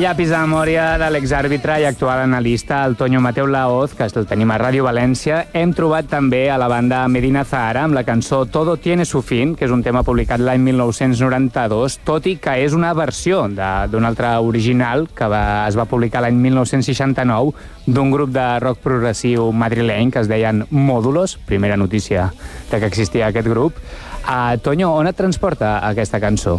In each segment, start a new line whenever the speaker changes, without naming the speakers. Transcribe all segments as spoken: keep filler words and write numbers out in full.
I llapis de memòria de l'exàrbitre i actual analista, el Toño Mateu Laoz, que el tenim a Ràdio València. Hem trobat també a la banda Medina Zahara amb la cançó Todo tiene su fin, que és un tema publicat l'any mil nou-cents noranta-dos, tot i que és una versió d'un altre original que va, es va publicar l'any mil nou-cents seixanta-nou d'un grup de rock progressiu madrileny que es deien Módulos, primera notícia de que existia aquest grup. Uh, Toño, on et transporta aquesta cançó?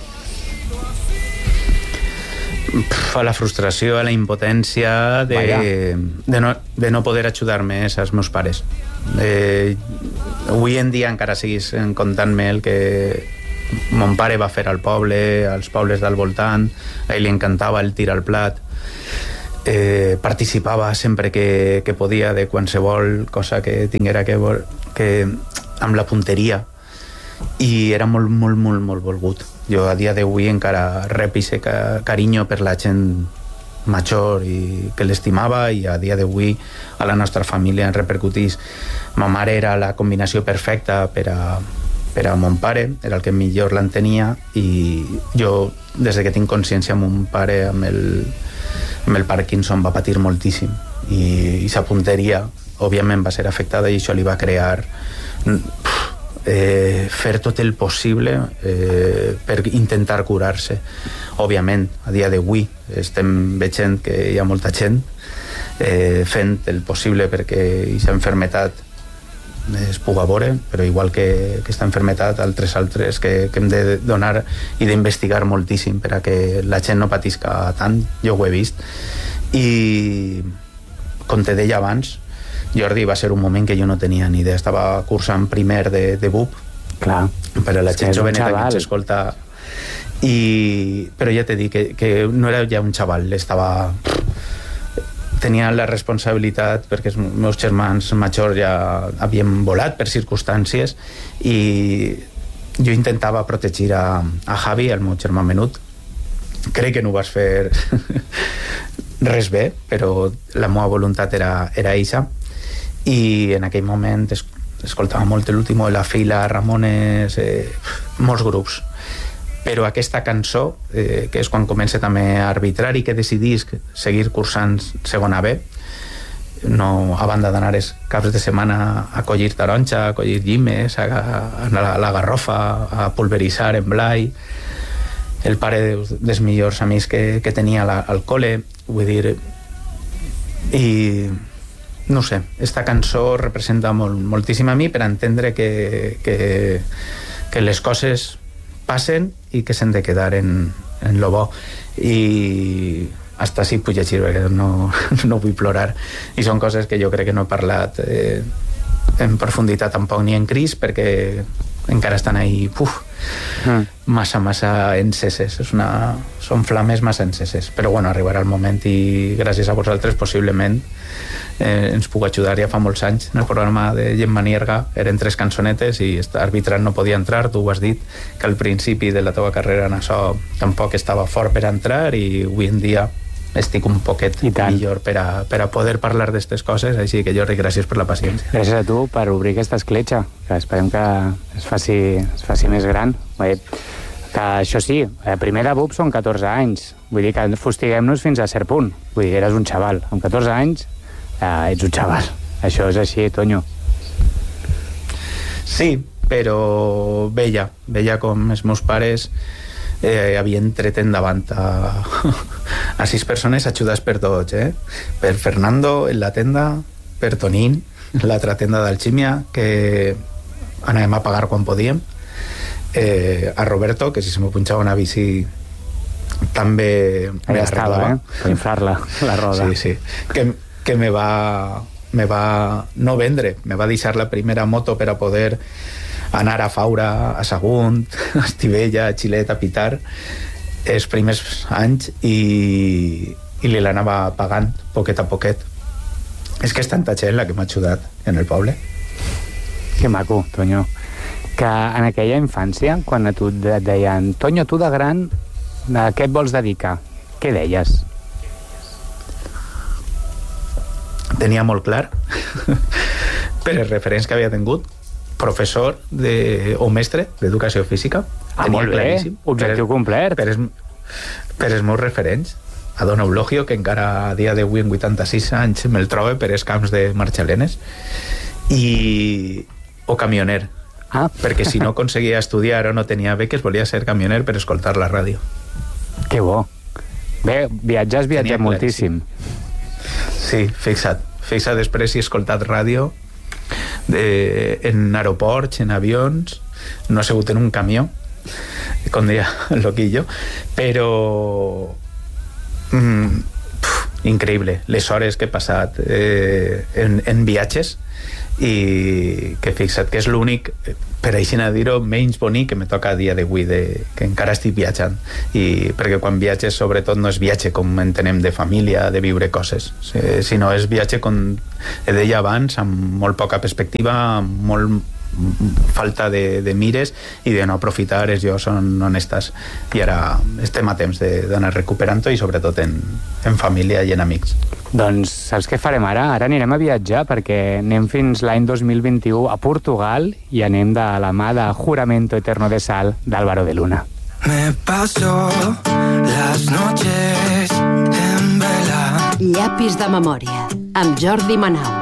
A la frustració, a la impotència de, de, no, de no poder ajudar més als meus pares. Eh, avui en dia encara seguís contant-me el que mon pare va fer al poble, als pobles del voltant. A ell li encantava el tir al plat. Eh, participava sempre que, que podia de qualsevol cosa que tinguera que, que amb la punteria, i era molt, molt, molt, molt volgut. Jo a dia d'avui encara rep aquest carinyo per la gent major i que l'estimava, i a dia d'avui a la nostra família en repercutís. Ma mare era la combinació perfecta per a, per a mon pare, era el que millor l'entenia, i jo, des que tinc consciència, mon pare amb el, amb el Parkinson va patir moltíssim, i aquesta punteria òbviament va ser afectada, i això li va crear Eh, fer tot el possible eh, per intentar curar-se. Òbviament, a dia d'avui estem veient que hi ha molta gent eh, fent el possible perquè aquesta enfermetat es puga veure, però igual que aquesta enfermetat, altres altres que, que hem de donar i d'investigar moltíssim per a que la gent no patisca tant. Jo ho he vist, i com te deia abans, Jordi, va ser un moment que jo no tenia ni idea. Estava cursant primer de, de B U P.
Clar.
Per a la gent joveneta que ens escolta. I... Però ja t'he dit que, que no era ja un xaval, estava... Tenia la responsabilitat, perquè els meus germans majors ja havien volat per circumstàncies, i jo intentava protegir a, a Javi, el meu germà menut. Crec que no ho vas fer res bé, però la meva voluntat era, era eixa. I en aquell moment es, escoltava molt l'último de la fila, Ramones, eh, molts grups, però aquesta cançó, eh, que és quan comença també a arbitrar i que decidís seguir cursant segona B, no, a banda d'anar els caps de setmana a collir taronja, a collir llimes, a, a, a la garrofa, a pulveritzar en Blai, el pare dels, dels millors amics que, que tenia la, al col·le, vull dir, i no sé, esta cançó representa molt, moltíssim a mi per entendre que, que, que les coses passen i que s'han de quedar en, en lo bo, i hasta sí puc llegir perquè no, no vull plorar, i són coses que jo crec que no he parlat eh, en profunditat tampoc ni en Cris, perquè encara estan ahí uf, mm. massa, massa enceses. És una... són flames massa enceses, però bueno, arribarà el moment, i gràcies a vosaltres possiblement eh, ens puc ajudar. Ja fa molts anys en el programa de Gemma Nierga eren tres cançonetes i arbitrant no podia entrar. Tu ho has dit, que al principi de la teva carrera en això tampoc estava fort per entrar, i avui en dia estic un poquet millor per a, per a poder parlar d'aquestes coses, així que Jordi, gràcies per la paciència.
Gràcies a tu per obrir aquesta escletxa, que esperem que es faci, es faci més gran. Bé, que això sí, primer de B U P són catorze anys, vull dir que fustiguem-nos fins a cert punt. Vull dir, eres un xaval, amb catorze anys eh, ets un xaval. Això és així, Toño.
Sí, però veia, veia com els meus pares eh, havien tret endavant a, a sis persones ajudats per tots, eh? Per Fernando en la tenda, per Tonín, l'altra tenda d'alxímia, que anàvem a pagar quan podíem, eh, a Roberto, que si se me punxava una bici també me
la estava, eh? Per inflar-la, la roda.
Sí, sí, que, que me va me va no vendre, me va deixar la primera moto per a poder anar a Faura, a Sagunt, a Estivella, a Xilet, a Pitar els primers anys, i, i li l'anava pagant poquet a poquet. És que és tanta gent la que m'ha ajudat en el poble.
Que maco, Toño. Que en aquella infància, quan a tu et deien Toño, tu de gran, a què et vols dedicar? Què deies?
Tenia molt clar per els referents que havia tingut, professor de, o mestre d'educació física.
Ah, molt bé, objectiu complet.
Per, per, els, per els meus referents. a Don Eulogio, que encara a dia d'avui, en vuitanta-sis anys, me'l trobe per els camps de Marxalenes, i... o camioner.
Ah.
Perquè si no aconseguia estudiar o no tenia beques, volia ser camioner per escoltar la ràdio.
Que bo. Bé, viatjar has viatjat
Tenia
moltíssim.
Sí, fixa't. Fixa't després si he escoltat ràdio de, en aeroports, en avions, no he sigut en un camió, com deia el loquillo, però mm, puf, increïble les hores que he passat eh, en, en viatges, i que fixa't que és l'únic, per així a dir-ho, menys bonic que me toca a dia d'avui, de, que encara estic viatjant, i perquè quan viatges sobretot no és viatge com entenem de família, de viure coses, sinó és viatge, com deia abans, amb molt poca perspectiva, amb molt falta de, de mires i de no aprofitar els llocs on, on estàs, i ara estem a temps d'anar recuperant-ho, i sobretot en, en família i en amics.
Doncs saps què farem ara? Ara anirem a viatjar, perquè anem fins l'any dos mil vint-i-u a Portugal i anem de la mà de Juramento Eterno de Sal d'Álvaro de Luna.
Me paso las noches en vela.
Llapis de memòria amb Jordi Manau.